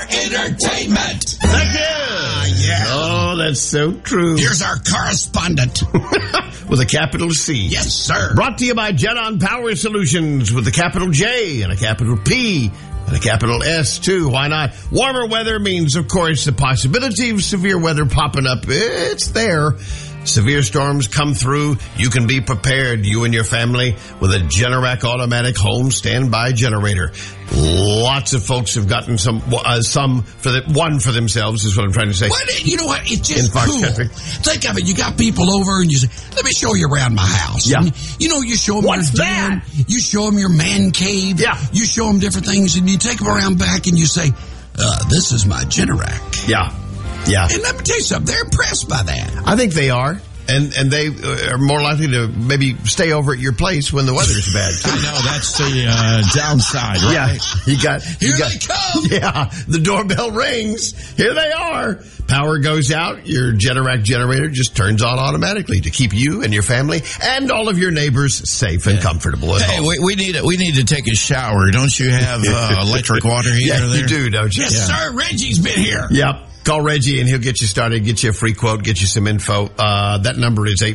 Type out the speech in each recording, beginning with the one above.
entertainment. Thank you. Yeah. Oh, that's so true. Here's our correspondent. With a capital C. Yes, sir. Brought to you by Jet-On Power Solutions with a capital J and a capital P and a capital S, too. Why not? Warmer weather means, of course, the possibility of severe weather popping up. It's there. Severe storms come through. You can be prepared, you and your family, with a Generac automatic home standby generator. Lots of folks have gotten one for themselves, is what I'm trying to say. You know what? It's just cool. Country. Think of it. You got people over and you say, let me show you around my house. Yeah. And, you show them What's your den. that? You show them your man cave. Yeah. You show them different things and you take them around back and you say, this is my Generac. Yeah. Yeah. And let me tell you something. They're impressed by that. I think they are. And they are more likely to maybe stay over at your place when the weather's bad, too. I know, that's the downside, right? Yeah, Here they come. Yeah, the doorbell rings. Here they are. Power goes out. Your Generac generator just turns on automatically to keep you and your family and all of your neighbors safe and comfortable at home. Hey, we need to take a shower. Don't you have electric water heater there? You do, don't you? Yes, sir. Reggie's been here. Yep. Call Reggie and he'll get you started, get you a free quote, get you some info. That number is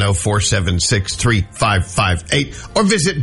870-476-3558 or visit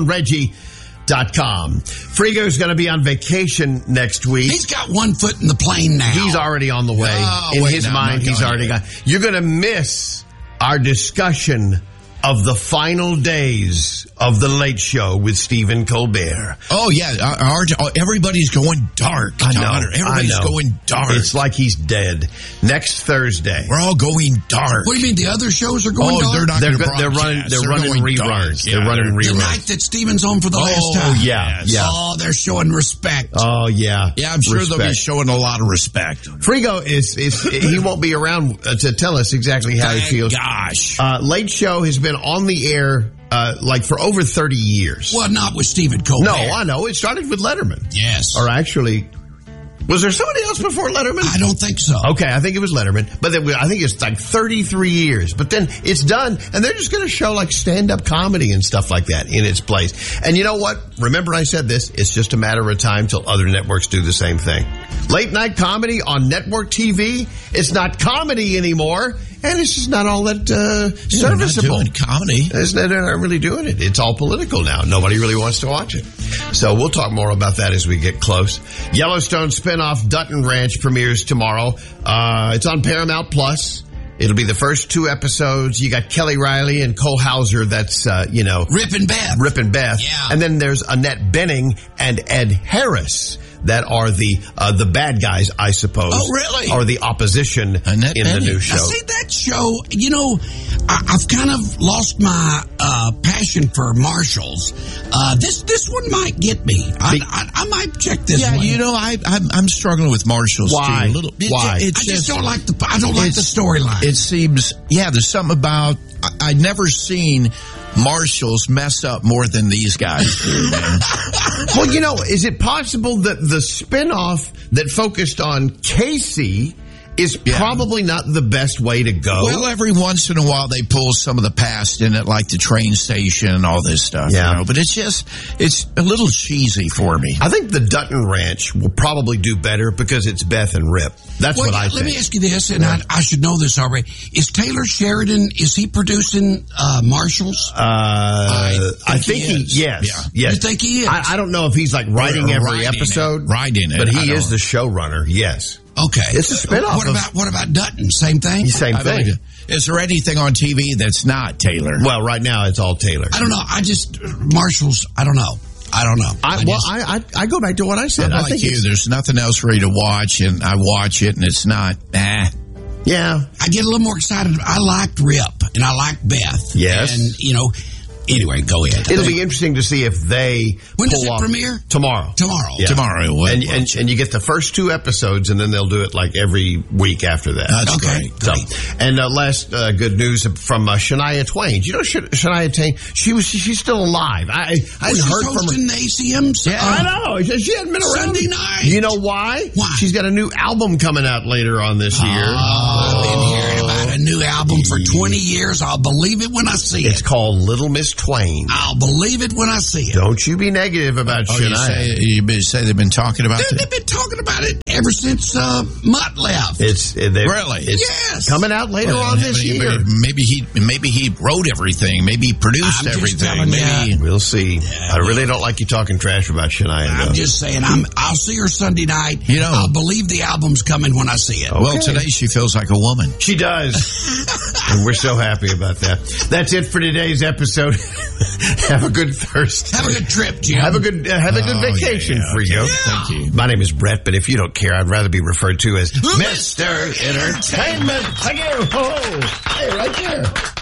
jetonreggie.com. Frigo's going to be on vacation next week. He's got one foot in the plane now. He's already on the way. In his mind, he's already gone. You're going to miss our discussion of the final days of The Late Show with Stephen Colbert. Oh, yeah. Everybody's going dark. I know. Everybody's going dark. It's like he's dead. Next Thursday. We're all going dark. What do you mean? The other shows are going dark? They're not going to They're running reruns. They're running reruns. The night that Stephen's on for the last time. Yeah. Oh, they're showing respect. Oh, yeah. Yeah, I'm sure they'll be showing a lot of respect. Frigo he won't be around to tell us exactly how he feels. Gosh. Late Show has been on the air for over 30 years. Well, not with Stephen Colbert. No, I know. It started with Letterman. Yes. Or actually, was there somebody else before Letterman? I don't think so. Okay, I think it was Letterman. But then I think it's like 33 years. But then it's done, and they're just going to show like stand-up comedy and stuff like that in its place. And you know what? Remember I said this. It's just a matter of time till other networks do the same thing. Late-night comedy on network TV, it's not comedy anymore. And it's just not all that serviceable. They're not doing comedy. They're not really doing it. It's all political now. Nobody really wants to watch it. So we'll talk more about that as we get close. Yellowstone spinoff Dutton Ranch premieres tomorrow. It's on Paramount Plus. It'll be the first 2 episodes. You got Kelly Riley and Cole Hauser. That's, Rip and Beth. Yeah. And then there's Annette Bening and Ed Harris. That are the bad guys, I suppose. Oh, really? Or the opposition Annette in Bening. the new show. Now, see, that show, I've kind of lost my passion for Marshals. This one might get me. I might check this one. Yeah, I'm struggling with Marshals Why? too. A little. Why? I just don't like the storyline. It seems, there's something about, I'd never seen Marshals mess up more than these guys do, man. Well, is it possible that the spinoff that focused on Casey is probably not the best way to go? Well, every once in a while they pull some of the past in it, like the train station and all this stuff. Yeah. But it's a little cheesy for me. I think the Dutton Ranch will probably do better because it's Beth and Rip. That's what I think. Let me ask you this, and I should know this already. Is Taylor Sheridan, is he producing Marshals? I think he is. Yes. You think he is? I don't know if he's like writing every episode. Writing it. But he is the showrunner, yes. Okay. It's a spinoff. What about Dutton? Same thing? Same thing. Is there anything on TV that's not Taylor? Well, right now it's all Taylor. I don't know. Marshals, I don't know. I go back to what I said. I think there's nothing else for you to watch, and I watch it, and it's not, Yeah. I get a little more excited. I liked Rip, and I liked Beth. Yes. And, anyway, go ahead. It'll be interesting to see if they When does it premiere? Tomorrow. Yeah. Tomorrow. And you get the first 2 episodes, and then they'll do it like every week after that. That's great. So, and last good news from Shania Twain. Do you know Shania Twain? She's still alive. I hadn't heard from her. Hosting the ACMs? Yeah, I know. She hadn't been around. Sunday night. You know why? Why? She's got a new album coming out later on this year. I've been hearing about a new album for 20 years. I'll believe it when I see it. It's called Little Miss Twain. I'll believe it when I see it. Don't you be negative about Shania. You say they've been talking about it? They've been talking about it, ever since Mutt left. Really? Yes. Coming out later on this year. Maybe he wrote everything. Maybe he produced I'm just everything. telling you. We'll see. I really don't like you talking trash about Shania. I'm just saying, I'll see her Sunday night. You know, I'll believe the album's coming when I see it. Well, today she feels like a woman. She does. And we're so happy about that. That's it for today's episode. Have a good Thursday. Have a good trip, Jim. Have a good vacation for you. Yeah. Thank you. My name is Brett, but if you don't care, I'd rather be referred to as Mr. Entertainment. Thank you. Oh, hey, right there.